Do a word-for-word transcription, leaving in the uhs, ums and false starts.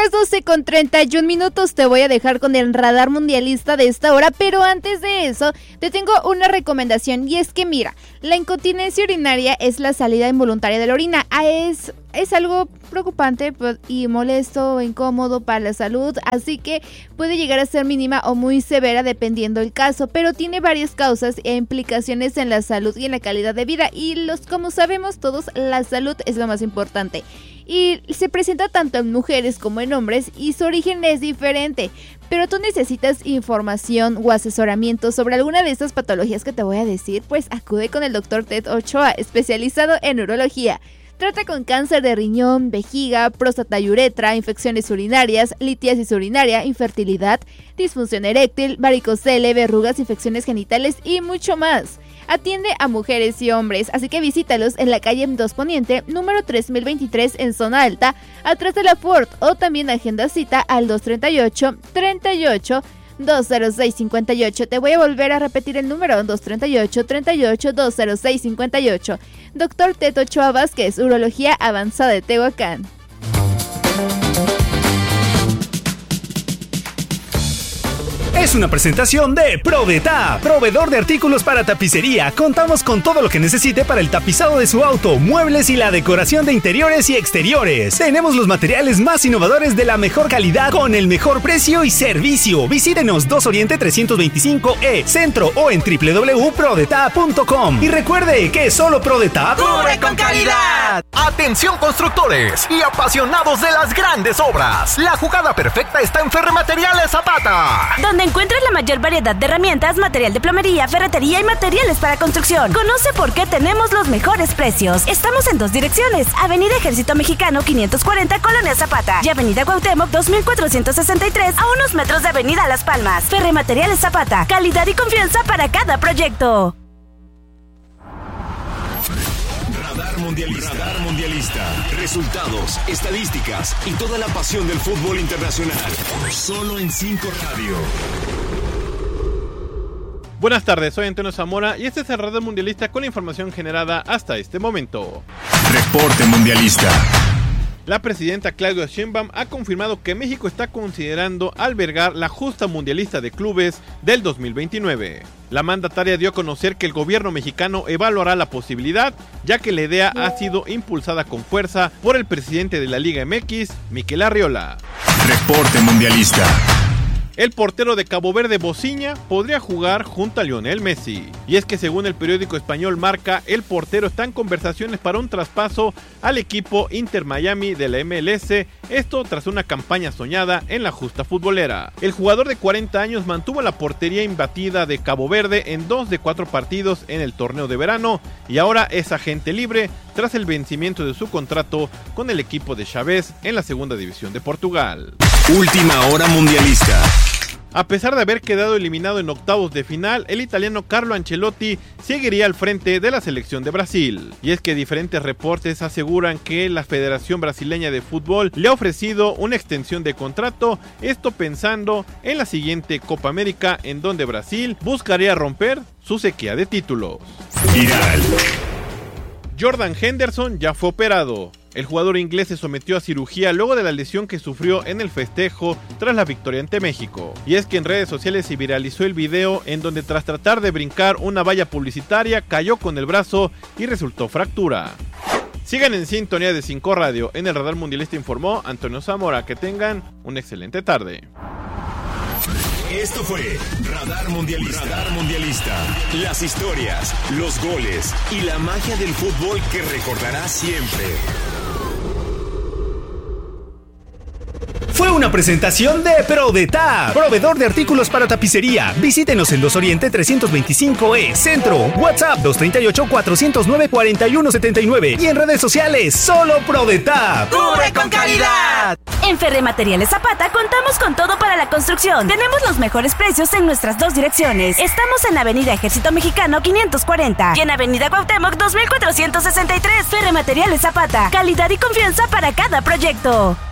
las doce con treinta y un minutos, te voy a dejar con el radar mundialista de esta hora, pero antes de eso, te tengo una recomendación, y es que mira, la incontinencia urinaria es la salida involuntaria de la orina. Es, es algo preocupante y molesto o incómodo para la salud, así que puede llegar a ser mínima o muy severa dependiendo el caso, pero tiene varias causas e implicaciones en la salud y en la calidad de vida, y los, como sabemos todos, la salud es lo más importante. Y se presenta tanto en mujeres como en hombres y su origen es diferente. Pero tú necesitas información o asesoramiento sobre alguna de estas patologías que te voy a decir, pues acude con el doctor Ted Ochoa, especializado en urología. Trata con cáncer de riñón, vejiga, próstata y uretra, infecciones urinarias, litiasis urinaria, infertilidad, disfunción eréctil, varicocele, verrugas, infecciones genitales y mucho más. Atiende a mujeres y hombres, así que visítalos en la calle dos Poniente, número tres mil veintitrés en Zona Alta, atrás de la Ford, o también agenda cita al dos treinta y ocho, treinta y ocho, dos cero seis cincuenta y ocho. Te voy a volver a repetir el número, dos treinta y ocho, treinta y ocho, dos cero seis cincuenta y ocho. Doctor Teto Ochoa Vázquez, Urología Avanzada de Tehuacán. Es una presentación de ProDetap, proveedor de artículos para tapicería. Contamos con todo lo que necesite para el tapizado de su auto, muebles y la decoración de interiores y exteriores. Tenemos los materiales más innovadores de la mejor calidad con el mejor precio y servicio. Visítenos dos Oriente trescientos veinticinco E, Centro, o en doble u doble u doble u punto prodetap punto com. Y recuerde que solo ProDetap ¡cubre con calidad! Atención constructores y apasionados de las grandes obras. La jugada perfecta está en Ferremateriales Zapata, donde encuentras la mayor variedad de herramientas, material de plomería, ferretería y materiales para construcción. Conoce por qué tenemos los mejores precios. Estamos en dos direcciones: Avenida Ejército Mexicano quinientos cuarenta, Colonia Zapata, y Avenida Cuauhtémoc dos mil cuatrocientos sesenta y tres, a unos metros de Avenida Las Palmas. Ferremateriales Zapata, calidad y confianza para cada proyecto. Radar Mundialista. Radar Mundialista. Resultados, estadísticas y toda la pasión del fútbol internacional. Solo en cinco Radio. Buenas tardes, soy Antonio Zamora y este es el Radar Mundialista con la información generada hasta este momento. Reporte Mundialista. La presidenta Claudia Sheinbaum ha confirmado que México está considerando albergar la justa mundialista de clubes del dos mil veintinueve. La mandataria dio a conocer que el gobierno mexicano evaluará la posibilidad, ya que la idea ha sido impulsada con fuerza por el presidente de la Liga M X, Mikel Arriola. Reporte Mundialista. El portero de Cabo Verde, Bociña, podría jugar junto a Lionel Messi. Y es que según el periódico español Marca, el portero está en conversaciones para un traspaso al equipo Inter Miami de la M L S, esto tras una campaña soñada en la justa futbolera. El jugador de cuarenta años mantuvo la portería imbatida de Cabo Verde en dos de cuatro partidos en el torneo de verano y ahora es agente libre tras el vencimiento de su contrato con el equipo de Chávez en la segunda división de Portugal. Última hora mundialista. A pesar de haber quedado eliminado en octavos de final, el italiano Carlo Ancelotti seguiría al frente de la selección de Brasil. Y es que diferentes reportes aseguran que la Federación Brasileña de Fútbol le ha ofrecido una extensión de contrato, esto pensando en la siguiente Copa América, en donde Brasil buscaría romper su sequía de títulos. Viral. Jordan Henderson ya fue operado. El jugador inglés se sometió a cirugía luego de la lesión que sufrió en el festejo tras la victoria ante México. Y es que en redes sociales se viralizó el video en donde tras tratar de brincar una valla publicitaria cayó con el brazo y resultó fractura. Sigan en sintonía de cinco Radio. En el Radar Mundialista informó Antonio Zamora. Que tengan una excelente tarde. Esto fue Radar Mundialista. Radar Mundialista. Las historias, los goles y la magia del fútbol que recordarás siempre. Fue una presentación de ProDetap, proveedor de artículos para tapicería. Visítenos en dos Oriente trescientos veinticinco E, Centro, WhatsApp dos treinta y ocho, cuatrocientos nueve, cuarenta y uno setenta y nueve y en redes sociales, solo ProDetap. ¡cubre con calidad! En Ferremateriales Zapata contamos con todo para la construcción. Tenemos los mejores precios en nuestras dos direcciones. Estamos en Avenida Ejército Mexicano quinientos cuarenta y en Avenida Cuauhtémoc dos mil cuatrocientos sesenta y tres. Ferremateriales Zapata, calidad y confianza para cada proyecto.